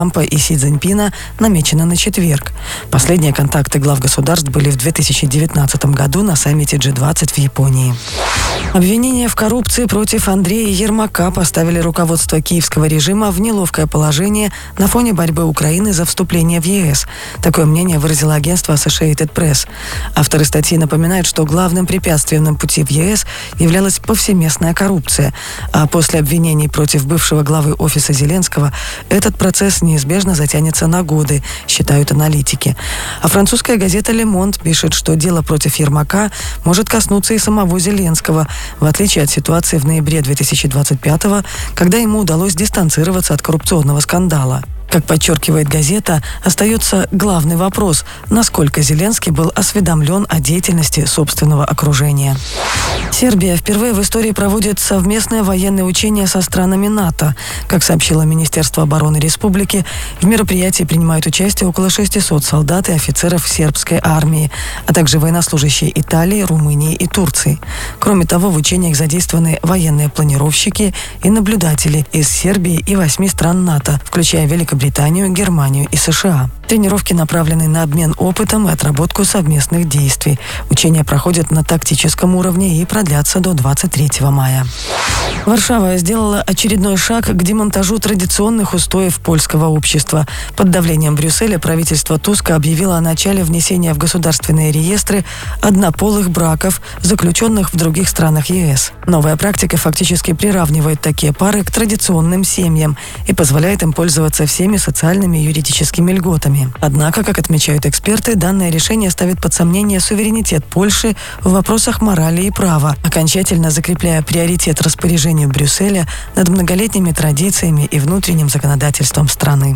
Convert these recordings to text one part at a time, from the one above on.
Трампа и Си Цзиньпина намечено на четверг. Последние контакты глав государств были в 2019 году на саммите G20 в Японии. Обвинения в коррупции против Андрея Ермака поставили руководство киевского режима в неловкое положение на фоне борьбы Украины за вступление в ЕС. Такое мнение выразило агентство Associated Press. Авторы статьи напоминают, что главным препятствием на пути в ЕС являлась повсеместная коррупция. А после обвинений против бывшего главы офиса Зеленского этот процесс неизбежно затянется на годы, считают аналитики. А французская газета «Le Monde» пишет, что дело против Ермака может коснуться и самого Зеленского, в отличие от ситуации в ноябре 2025-го, когда ему удалось дистанцироваться от коррупционного скандала. Как подчеркивает газета, остается главный вопрос, насколько Зеленский был осведомлен о деятельности собственного окружения. Сербия впервые в истории проводит совместное военное учение со странами НАТО. Как сообщило Министерство обороны республики, в мероприятии принимают участие около 600 солдат и офицеров сербской армии, а также военнослужащие Италии, Румынии и Турции. Кроме того, в учениях задействованы военные планировщики и наблюдатели из Сербии и 8 стран НАТО, включая Великобританию, Германию и США. Тренировки направлены на обмен опытом и отработку совместных действий. Учения проходят на тактическом уровне и продлятся до 23 мая. Варшава сделала очередной шаг к демонтажу традиционных устоев польского общества. Под давлением Брюсселя правительство Туска объявило о начале внесения в государственные реестры однополых браков, заключенных в других странах ЕС. Новая практика фактически приравнивает такие пары к традиционным семьям и позволяет им пользоваться всеми социальными и юридическими льготами. Однако, как отмечают эксперты, данное решение ставит под сомнение суверенитет Польши в вопросах морали и права, окончательно закрепляя приоритет распоряжению Брюсселя над многолетними традициями и внутренним законодательством страны.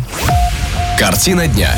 Картина дня.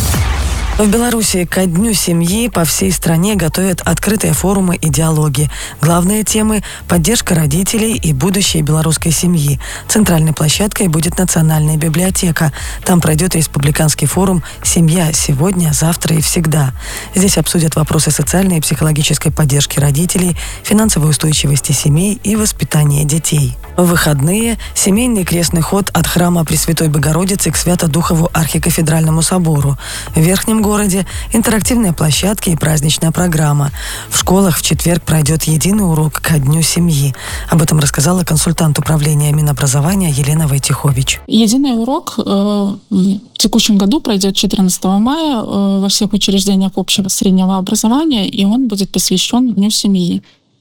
В Беларуси ко Дню семьи по всей стране готовят открытые форумы и диалоги. Главные темы – поддержка родителей и будущее белорусской семьи. Центральной площадкой будет Национальная библиотека. Там пройдет республиканский форум «Семья сегодня, завтра и всегда». Здесь обсудят вопросы социальной и психологической поддержки родителей, финансовой устойчивости семей и воспитания детей. В выходные – семейный крестный ход от храма Пресвятой Богородицы к Свято-Духову архикафедральному собору. В Верхнем городе – интерактивные площадки и праздничная программа. В школах в четверг пройдет единый урок ко Дню семьи. Об этом рассказала консультант управления Минобразования Елена Войтихович. Единый урок в текущем году пройдет 14 мая во всех учреждениях общего среднего образования, и он будет посвящен Дню семьи.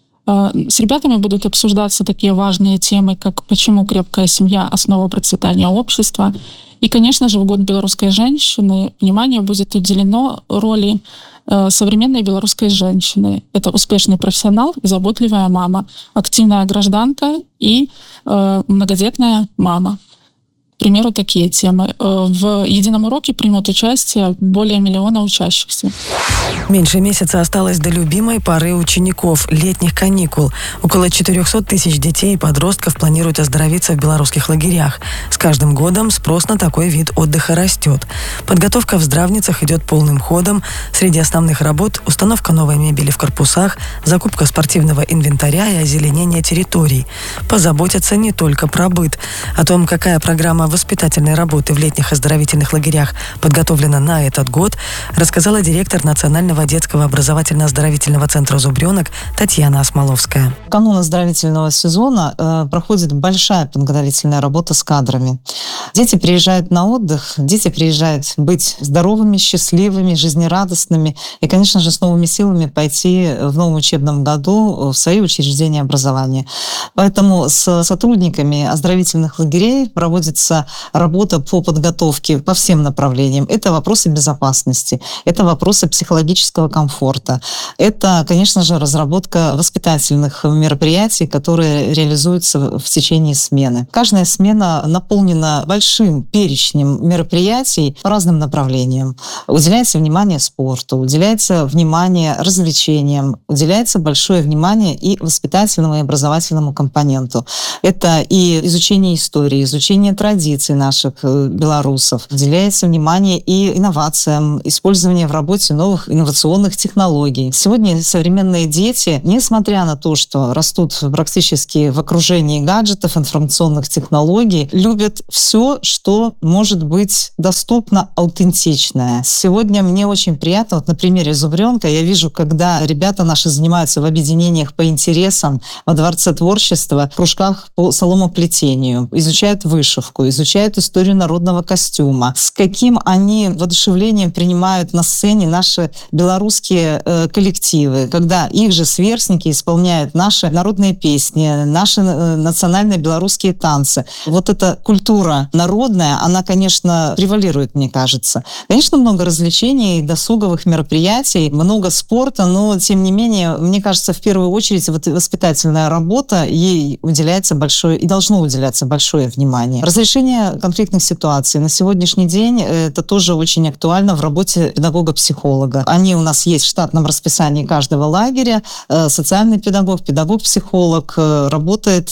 С ребятами будут обсуждаться такие важные темы, как почему крепкая семья – основа процветания общества. И, конечно же, в год белорусской женщины внимание будет уделено роли современной белорусской женщины. Это успешный профессионал и заботливая мама, активная гражданка и многодетная мама. К примеру, такие темы. В едином уроке примут участие более 1 миллиона учащихся. Меньше месяца осталось до любимой поры учеников – летних каникул. Около 400 тысяч детей и подростков планируют оздоровиться в белорусских лагерях. С каждым годом спрос на такой вид отдыха растет. Подготовка в здравницах идет полным ходом. Среди основных работ – установка новой мебели в корпусах, закупка спортивного инвентаря и озеленение территорий. Позаботятся не только про быт. О том, какая программа воспитательной работы в летних оздоровительных лагерях подготовлена на этот год, рассказала директор Национального детского образовательно-оздоровительного центра «Зубренок» Татьяна Осмоловская. В канун оздоровительного сезона проходит большая подготовительная работа с кадрами. Дети приезжают на отдых, дети приезжают быть здоровыми, счастливыми, жизнерадостными и, конечно же, с новыми силами пойти в новом учебном году в свои учреждения образования. Поэтому с сотрудниками оздоровительных лагерей проводится работа по подготовке по всем направлениям. Это вопросы безопасности, это вопросы психологического комфорта, это, конечно же, разработка воспитательных мероприятий, которые реализуются в течение смены. Каждая смена наполнена большим перечнем мероприятий по разным направлениям. Уделяется внимание спорту, уделяется внимание развлечениям, уделяется большое внимание и воспитательному и образовательному компоненту. Это и изучение истории, изучение традиций, традиций наших белорусов. Уделяется внимание и инновациям, использованию в работе новых инновационных технологий. Сегодня современные дети, несмотря на то, что растут практически в окружении гаджетов, информационных технологий, любят все, что может быть доступно, аутентичное. Сегодня мне очень приятно, вот на примере Зубренка, я вижу, когда ребята наши занимаются в объединениях по интересам, во Дворце творчества, в кружках по соломоплетению, изучают вышивку, изучают историю народного костюма, с каким они воодушевлением принимают на сцене наши белорусские коллективы, когда их же сверстники исполняют наши народные песни, наши национальные белорусские танцы. Вот эта культура народная, она, конечно, превалирует, мне кажется. Конечно, много развлечений, досуговых мероприятий, много спорта, но, тем не менее, мне кажется, в первую очередь воспитательная работа, ей уделяется большое и должно уделяться большое внимание. Разрешение конфликтных ситуаций на сегодняшний день это тоже очень актуально в работе педагога-психолога. Они у нас есть в штатном расписании каждого лагеря. Социальный педагог, педагог-психолог работает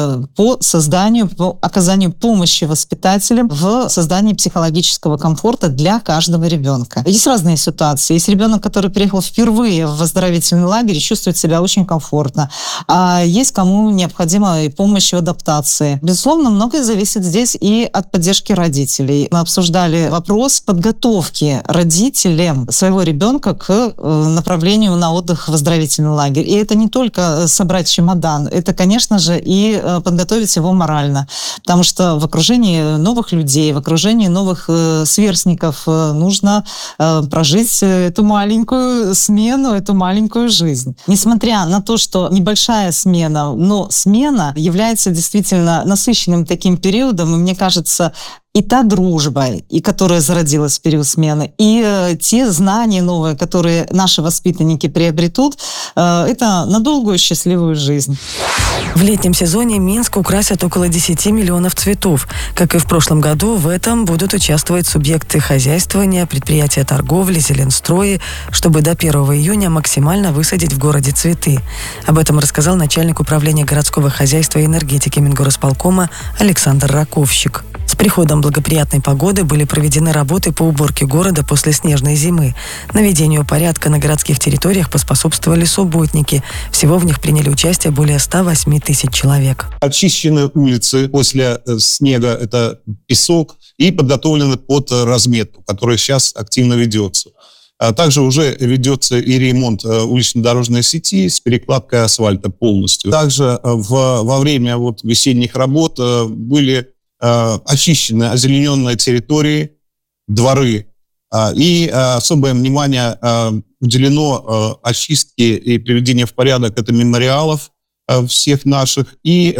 по созданию, по оказанию помощи воспитателям в создании психологического комфорта для каждого ребенка. Есть разные ситуации. Есть ребенок, который приехал впервые в оздоровительный лагерь и чувствует себя очень комфортно. А есть кому необходима и помощь в адаптации. Безусловно, многое зависит здесь и от поддержки родителей. Мы обсуждали вопрос подготовки родителям своего ребенка к направлению на отдых в оздоровительный лагерь. И это не только собрать чемодан, это, конечно же, и подготовить его морально. Потому что в окружении новых людей, в окружении новых сверстников нужно прожить эту маленькую смену, эту маленькую жизнь. Несмотря на то, что небольшая смена, но смена является действительно насыщенным таким периодом, и мне кажется, и та дружба, и которая зародилась в период смены, и те знания новые, которые наши воспитанники приобретут, это на долгую счастливую жизнь. В летнем сезоне Минск украсят около 10 миллионов цветов. Как и в прошлом году, в этом будут участвовать субъекты хозяйствования, предприятия торговли, зеленстрои, чтобы до 1 июня максимально высадить в городе цветы. Об этом рассказал начальник управления городского хозяйства и энергетики Мингорисполкома Александр Раковщик. С приходом благоприятной погоды были проведены работы по уборке города после снежной зимы. Наведению порядка на городских территориях поспособствовали субботники. Всего в них приняли участие более 108 тысяч человек. Очищены улицы после снега, это песок, и подготовлены под разметку, которая сейчас активно ведется. Также уже ведется и ремонт улично-дорожной сети с перекладкой асфальта полностью. Также во время весенних работ были очищены озелененные территории, дворы. И особое внимание уделено очистке и приведению в порядок это мемориалов всех наших и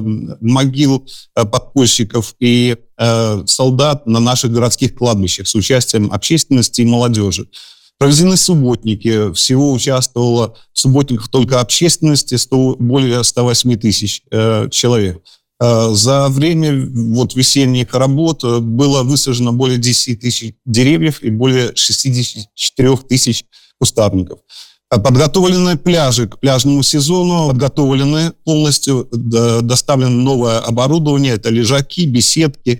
могил подпольщиков и солдат на наших городских кладбищах с участием общественности и молодежи. Проведены субботники. Всего участвовало в субботниках только общественности более 108 тысяч человек. За время весенних работ было высажено более 10 тысяч деревьев и более 64 тысяч кустарников. Подготовлены пляжи к пляжному сезону, подготовлены полностью, доставлено новое оборудование, это лежаки, беседки,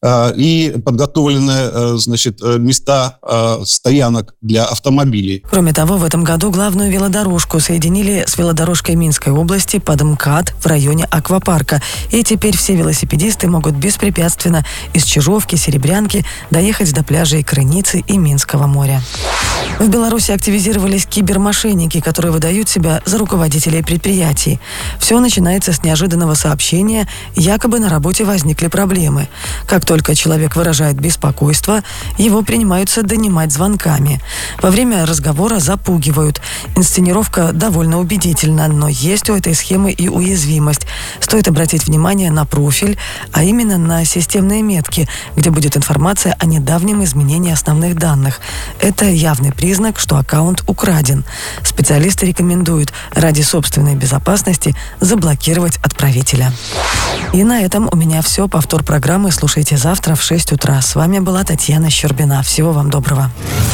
и подготовлены, места стоянок для автомобилей. Кроме того, в этом году главную велодорожку соединили с велодорожкой Минской области под МКАД в районе аквапарка. И теперь все велосипедисты могут беспрепятственно из Чижовки, Серебрянки доехать до пляжей Крыницы и Минского моря. В Беларуси активизировались кибермошенники, которые выдают себя за руководителей предприятий. Все начинается с неожиданного сообщения, якобы на работе возникли проблемы. Как только человек выражает беспокойство, его принимаются донимать звонками. Во время разговора запугивают. Инсценировка довольно убедительна, но есть у этой схемы и уязвимость. Стоит обратить внимание на профиль, а именно на системные метки, где будет информация о недавнем изменении основных данных. Это явный признак, что аккаунт украден. Специалисты рекомендуют ради собственной безопасности заблокировать отправителя. И на этом у меня все. Повтор программы слушайте завтра в 6 утра. С вами была Татьяна Щербина. Всего вам доброго.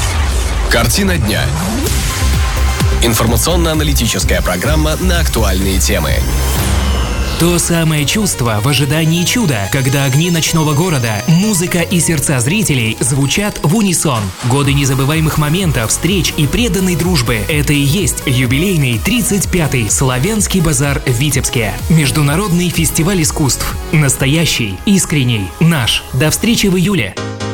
Картина дня. Информационно-аналитическая программа на актуальные темы. То самое чувство в ожидании чуда, когда огни ночного города, музыка и сердца зрителей звучат в унисон. Годы незабываемых моментов, встреч и преданной дружбы. Это и есть юбилейный 35-й Славянский базар в Витебске. Международный фестиваль искусств. Настоящий, искренний, наш. До встречи в июле.